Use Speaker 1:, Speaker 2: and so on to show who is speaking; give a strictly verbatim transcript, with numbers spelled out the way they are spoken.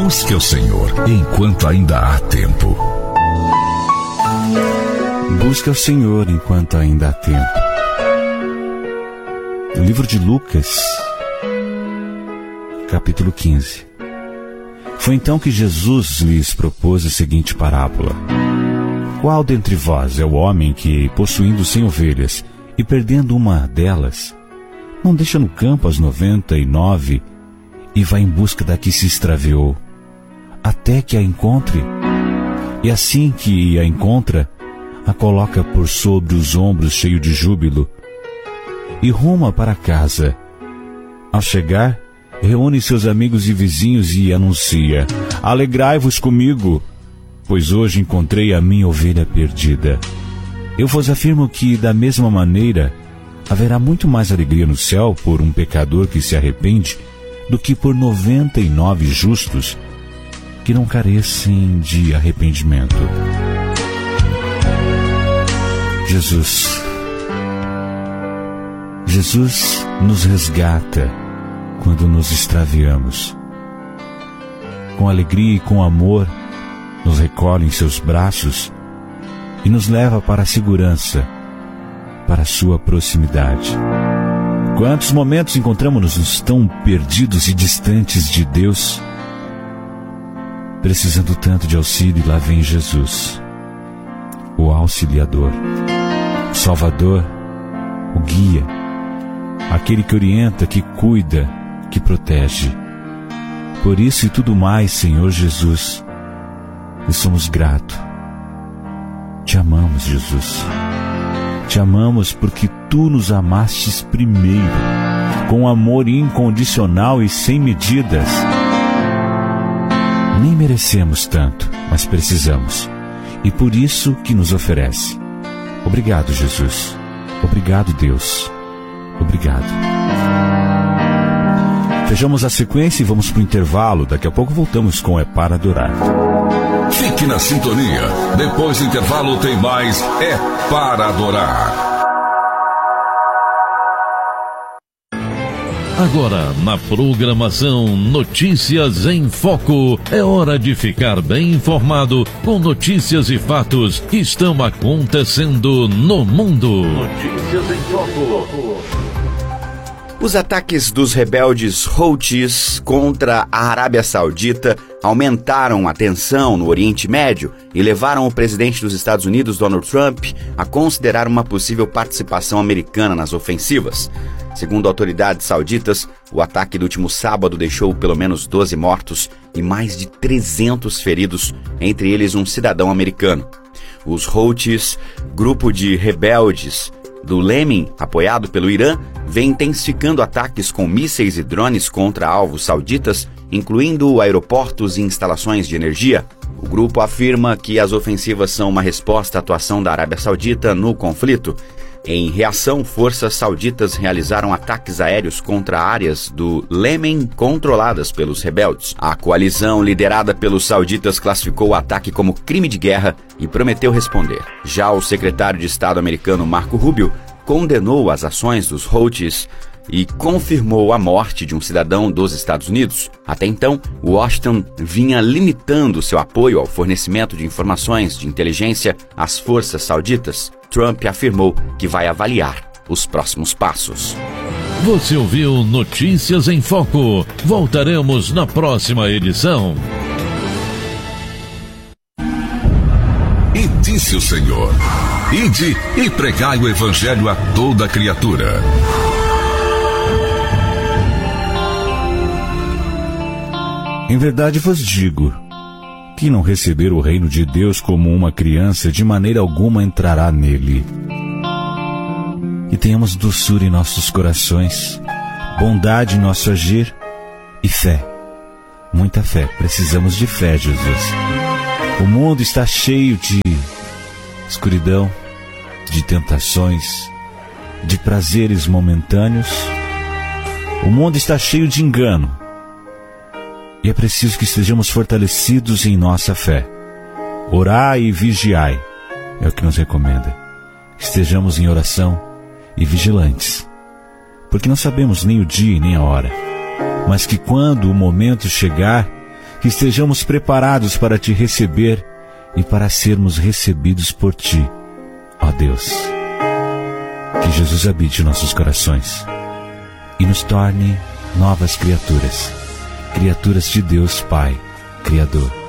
Speaker 1: Busque o Senhor enquanto ainda há tempo.
Speaker 2: Busque o Senhor enquanto ainda há tempo. O livro de Lucas, capítulo quinze. Foi então que Jesus lhes propôs a seguinte parábola: qual dentre vós é o homem que, possuindo cem ovelhas e perdendo uma delas, não deixa no campo as noventa e nove e vai em busca da que se extraviou, até que a encontre? E assim que a encontra, a coloca por sobre os ombros cheio de júbilo e ruma para casa. Ao chegar, reúne seus amigos e vizinhos e anuncia: alegrai-vos comigo, pois hoje encontrei a minha ovelha perdida. Eu vos afirmo que, da mesma maneira, haverá muito mais alegria no céu por um pecador que se arrepende do que por noventa e nove justos que não carecem de arrependimento. Jesus. Jesus nos resgata quando nos extraviamos. Com alegria e com amor, nos recolhe em seus braços e nos leva para a segurança, para a sua proximidade. Quantos momentos encontramos-nos tão perdidos e distantes de Deus, precisando tanto de auxílio, e lá vem Jesus, o auxiliador, o Salvador, o guia, aquele que orienta, que cuida, que protege. Por isso e tudo mais, Senhor Jesus, e somos gratos. Te amamos, Jesus. Te amamos porque Tu nos amastes primeiro, com amor incondicional e sem medidas. Nem merecemos tanto, mas precisamos. E por isso que nos oferece. Obrigado, Jesus. Obrigado, Deus. Obrigado. Fechamos a sequência e vamos para o intervalo. Daqui a pouco voltamos com É Para Adorar.
Speaker 1: Fique na sintonia. Depois do intervalo tem mais É Para Adorar.
Speaker 3: Agora, na programação Notícias em Foco, é hora de ficar bem informado com notícias e fatos que estão acontecendo no mundo. Notícias em Foco.
Speaker 4: Os ataques dos rebeldes Houthis contra a Arábia Saudita aumentaram a tensão no Oriente Médio e levaram o presidente dos Estados Unidos, Donald Trump, a considerar uma possível participação americana nas ofensivas. Segundo autoridades sauditas, o ataque do último sábado deixou pelo menos doze mortos e mais de trezentos feridos, entre eles um cidadão americano. Os Houthis, grupo de rebeldes do Iêmen, apoiado pelo Irã, vem intensificando ataques com mísseis e drones contra alvos sauditas, incluindo aeroportos e instalações de energia. O grupo afirma que as ofensivas são uma resposta à atuação da Arábia Saudita no conflito. Em reação, forças sauditas realizaram ataques aéreos contra áreas do Iêmen controladas pelos rebeldes. A coalizão liderada pelos sauditas classificou o ataque como crime de guerra e prometeu responder. Já o secretário de Estado americano Marco Rubio condenou as ações dos Houthis e confirmou a morte de um cidadão dos Estados Unidos. Até então, Washington vinha limitando seu apoio ao fornecimento de informações de inteligência às forças sauditas. Trump afirmou que vai avaliar os próximos passos.
Speaker 3: Você ouviu Notícias em Foco. Voltaremos na próxima edição.
Speaker 1: E disse o Senhor: ide e pregai o evangelho a toda criatura.
Speaker 2: Em verdade vos digo, quem não receber o reino de Deus como uma criança, de maneira alguma entrará nele. E tenhamos doçura em nossos corações, bondade em nosso agir e fé. Muita fé. Precisamos de fé, Jesus. O mundo está cheio de escuridão, de tentações, de prazeres momentâneos. O mundo está cheio de engano. E é preciso que estejamos fortalecidos em nossa fé. Orai e vigiai, é o que nos recomenda. Estejamos em oração e vigilantes, porque não sabemos nem o dia e nem a hora, mas que quando o momento chegar, que estejamos preparados para te receber e para sermos recebidos por ti, ó Deus. Que Jesus habite nossos corações e nos torne novas criaturas, criaturas de Deus Pai, Criador.